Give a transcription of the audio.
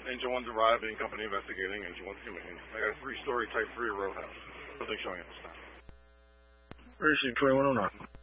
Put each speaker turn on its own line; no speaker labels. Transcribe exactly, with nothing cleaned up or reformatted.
Engine one's arriving, company investigating, engine one's humane. I got a three-story type three row house. Nothing showing at this time.
Receive twenty-one oh nine.